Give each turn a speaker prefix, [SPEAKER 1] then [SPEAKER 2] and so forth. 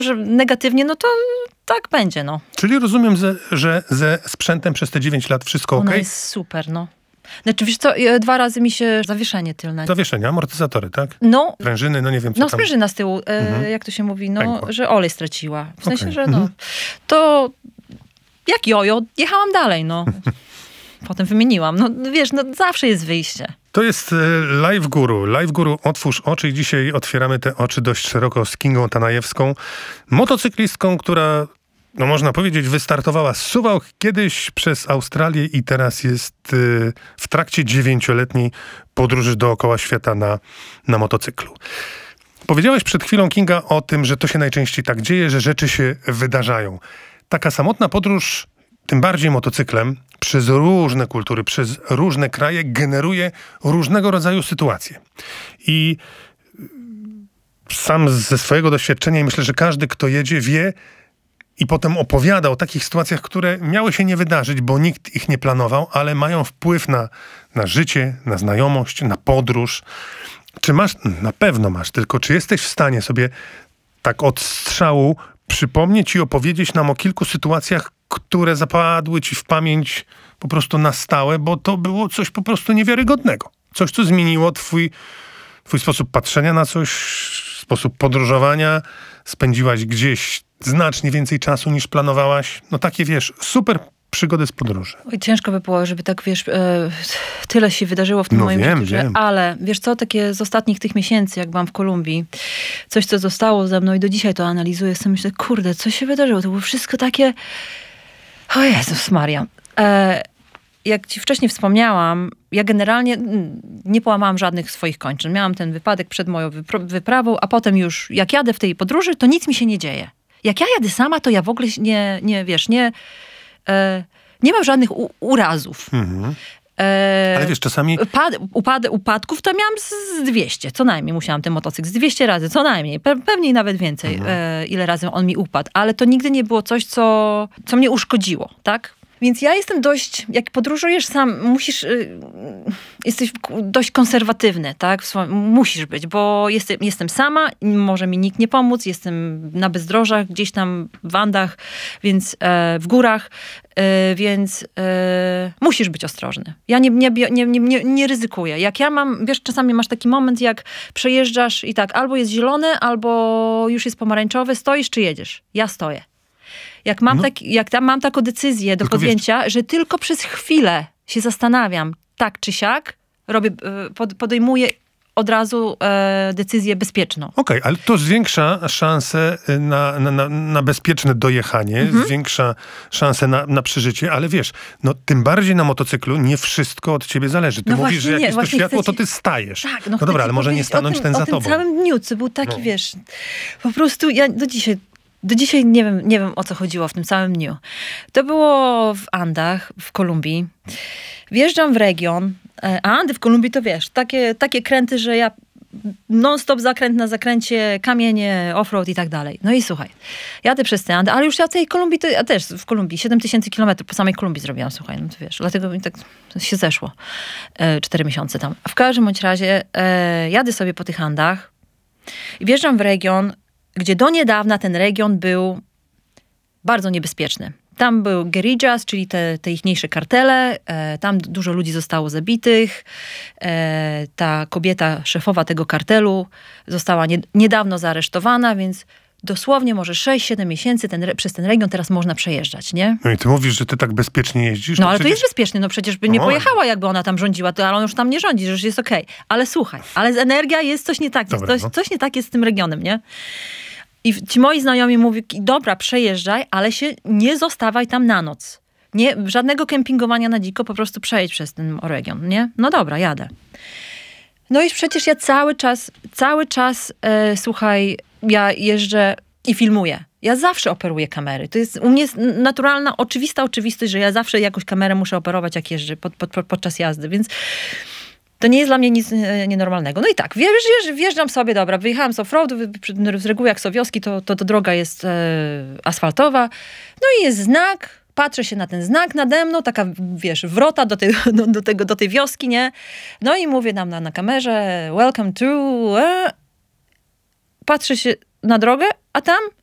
[SPEAKER 1] że negatywnie, no to tak będzie, no.
[SPEAKER 2] Czyli rozumiem, że ze sprzętem przez te 9 lat wszystko okej?
[SPEAKER 1] Ona jest super, no. Znaczy, wiesz co, 2 razy mi się zawieszenie tylne.
[SPEAKER 2] Zawieszenia, amortyzatory, tak?
[SPEAKER 1] No.
[SPEAKER 2] Prężyny, no nie wiem co tam.
[SPEAKER 1] No sprężyna z tyłu, jak to się mówi, no,
[SPEAKER 2] Pękła.
[SPEAKER 1] że olej straciła. W sensie,
[SPEAKER 2] Okej.
[SPEAKER 1] że no, to jak jojo, jechałam dalej, no. Potem wymieniłam. No wiesz, no zawsze jest wyjście.
[SPEAKER 2] To jest Live Guru. Live Guru, otwórz oczy i dzisiaj otwieramy te oczy dość szeroko z Kingą Tanajewską. Motocyklistką, która, no można powiedzieć, wystartowała z Suwałk kiedyś przez Australię i teraz jest w trakcie 9-letniej podróży dookoła świata na motocyklu. Powiedziałaś przed chwilą, Kinga, o tym, że to się najczęściej tak dzieje, że rzeczy się wydarzają. Taka samotna podróż, tym bardziej motocyklem, przez różne kultury, przez różne kraje generuje różnego rodzaju sytuacje. I sam ze swojego doświadczenia i myślę, że każdy, kto jedzie, wie i potem opowiada o takich sytuacjach, które miały się nie wydarzyć, bo nikt ich nie planował, ale mają wpływ na życie, na znajomość, na podróż. Czy masz? Na pewno masz, tylko czy jesteś w stanie sobie tak od strzału przypomnieć i opowiedzieć nam o kilku sytuacjach, które zapadły ci w pamięć po prostu na stałe, bo to było coś po prostu niewiarygodnego. Coś, co zmieniło twój sposób patrzenia na coś, sposób podróżowania. Spędziłaś gdzieś znacznie więcej czasu niż planowałaś. No takie, wiesz, super przygody z podróży.
[SPEAKER 1] Oj, ciężko by było, żeby tak, wiesz, tyle się wydarzyło w tym moim życiu,
[SPEAKER 2] wiem.
[SPEAKER 1] Ale wiesz co, takie z ostatnich tych miesięcy, jak byłam w Kolumbii, coś, co zostało ze mną i do dzisiaj to analizuję, sobie myślę, kurde, co się wydarzyło? To było wszystko takie... O Jezus Maria. Jak ci wcześniej wspomniałam, ja generalnie nie połamałam żadnych swoich kończyn. Miałam ten wypadek przed moją wyprawą, a potem już jak jadę w tej podróży, to nic mi się nie dzieje. Jak ja jadę sama, to ja w ogóle nie mam żadnych urazów.
[SPEAKER 2] Ale wiesz, czasami...
[SPEAKER 1] Upadków to miałam z 200, co najmniej musiałam ten motocykl, z 200 razy, co najmniej, pewnie nawet więcej, ile razy on mi upadł. Ale to nigdy nie było coś, co mnie uszkodziło, tak? Więc ja jestem dość, jak podróżujesz sam, jesteś dość konserwatywny, tak? Musisz być, bo jestem sama, może mi nikt nie pomóc, jestem na bezdrożach, gdzieś tam w Andach, więc w górach, więc musisz być ostrożny. Ja nie ryzykuję. Jak ja mam, wiesz, czasami masz taki moment, jak przejeżdżasz i tak, albo jest zielony, albo już jest pomarańczowy, stoisz czy jedziesz? Ja stoję. Jak mam taką decyzję do podjęcia, że tylko przez chwilę się zastanawiam, tak czy siak, podejmuję od razu decyzję bezpieczną.
[SPEAKER 2] Okej, ale to zwiększa szanse na bezpieczne dojechanie, zwiększa szanse na przeżycie, ale wiesz, no tym bardziej na motocyklu nie wszystko od ciebie zależy. Ty mówisz, że jak jest to światło, to ty stajesz.
[SPEAKER 1] Tak,
[SPEAKER 2] no dobra, ale może nie stanąć ten za tobą.
[SPEAKER 1] O tym całym dniu, co był taki, wiesz, po prostu ja do dzisiaj nie wiem, o co chodziło w tym całym dniu. To było w Andach, w Kolumbii. Wjeżdżam w region, a Andy w Kolumbii to wiesz, takie kręty, że ja non-stop zakręt na zakręcie, kamienie, offroad i tak dalej. No i słuchaj, jadę przez te Andy, ale już ja tej Kolumbii, ja też w Kolumbii, 7000 kilometrów po samej Kolumbii zrobiłam, słuchaj, no to wiesz, dlatego mi tak się zeszło 4 miesiące tam. W każdym bądź razie jadę sobie po tych Andach i wjeżdżam w region, gdzie do niedawna ten region był bardzo niebezpieczny. Tam był guerrillas, czyli te ichniejsze kartele. Tam dużo ludzi zostało zabitych. Ta kobieta, szefowa tego kartelu została niedawno zaaresztowana, więc dosłownie może 6-7 miesięcy przez ten region teraz można przejeżdżać, nie?
[SPEAKER 2] No i ty mówisz, że ty tak bezpiecznie jeździsz?
[SPEAKER 1] No ale to jest bezpiecznie, no przecież by nie pojechała, jakby ona tam rządziła, ale on już tam nie rządzi, że już jest okej. Ale słuchaj, ale z energia jest coś nie tak, coś nie tak jest z tym regionem, nie? I ci moi znajomi mówią, dobra, przejeżdżaj, ale się nie zostawaj tam na noc. Nie, żadnego kempingowania na dziko, po prostu przejedź przez ten region, nie? No dobra, jadę. No i przecież ja cały czas, słuchaj, ja jeżdżę i filmuję. Ja zawsze operuję kamery. To jest u mnie naturalna, oczywista oczywistość, że ja zawsze jakąś kamerę muszę operować, jak jeżdżę podczas jazdy, więc to nie jest dla mnie nic nienormalnego. No i tak, wjeżdżam sobie, dobra, wyjechałam z offroadu, z reguły jak są wioski, to droga jest asfaltowa. No i jest znak, patrzę się na ten znak nade mną, taka, wiesz, wrota do tej wioski, nie? No i mówię nam na kamerze, welcome to... Patrzę się na drogę, a tam